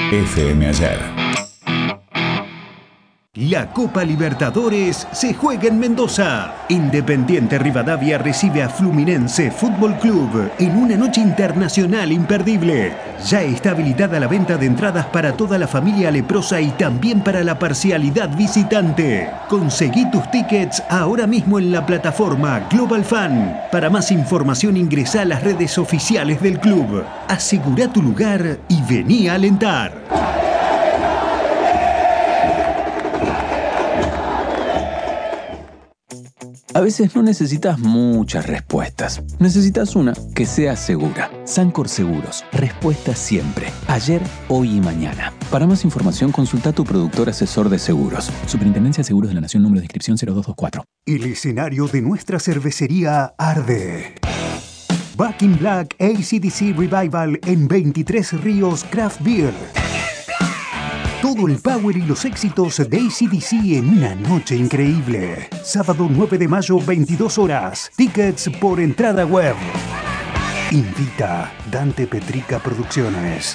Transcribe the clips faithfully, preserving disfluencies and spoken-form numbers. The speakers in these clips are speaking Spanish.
F M Ayer. La Copa Libertadores se juega en Mendoza. Independiente Rivadavia recibe a Fluminense Fútbol Club en una noche internacional imperdible. Ya está habilitada la venta de entradas para toda la familia leprosa y también para la parcialidad visitante. Conseguí tus tickets ahora mismo en la plataforma Global Fan. Para más información ingresá a las redes oficiales del club. Asegura tu lugar y vení a alentar. A veces no necesitas muchas respuestas. Necesitas una que sea segura. Sancor Seguros. Respuesta siempre. Ayer, hoy y mañana. Para más información, consulta a tu productor asesor de seguros. Superintendencia de Seguros de la Nación, número de inscripción cero dos dos cuatro. El escenario de nuestra cervecería arde. Back in Black A C D C Revival en veintitrés Ríos Craft Beer. Todo el power y los éxitos de A C D C en una noche increíble. Sábado nueve de mayo, veintidós horas. Tickets por entrada web. Invita Dante Petrica Producciones.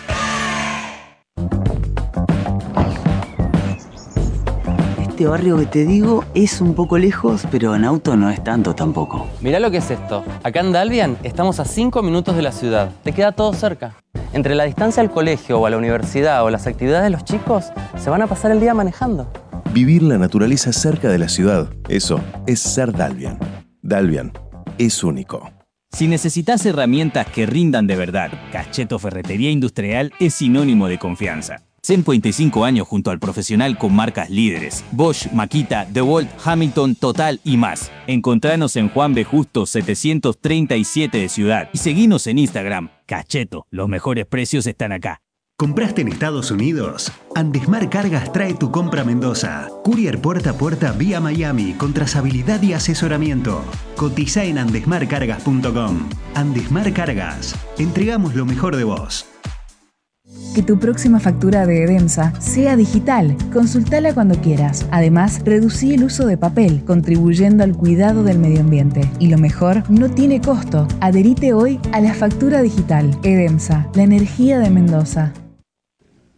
Este barrio que te digo es un poco lejos, pero en auto no es tanto tampoco. Mirá lo que es esto. Acá en Dalvian estamos a cinco minutos de la ciudad. Te queda todo cerca. Entre la distancia al colegio o a la universidad o las actividades de los chicos, se van a pasar el día manejando. Vivir la naturaleza cerca de la ciudad, eso es ser Dalvian. Dalvian es único. Si necesitas herramientas que rindan de verdad, Cacheto Ferretería Industrial es sinónimo de confianza. cincuenta y cinco años junto al profesional con marcas líderes. Bosch, Makita, DeWalt, Hamilton, Total y más. Encontranos en Juan B. Justo setecientos treinta y siete de Ciudad. Y seguinos en Instagram. Cacheto, los mejores precios están acá. ¿Compraste en Estados Unidos? Andesmar Cargas trae tu compra a Mendoza. Courier puerta a puerta vía Miami con trazabilidad y asesoramiento. Cotiza en andesmar cargas punto com. Andesmar Cargas. Entregamos lo mejor de vos. Que tu próxima factura de Edemsa sea digital. Consultala cuando quieras. Además, reducí el uso de papel, contribuyendo al cuidado del medio ambiente. Y lo mejor, no tiene costo. Adherite hoy a la factura digital. Edemsa, la energía de Mendoza.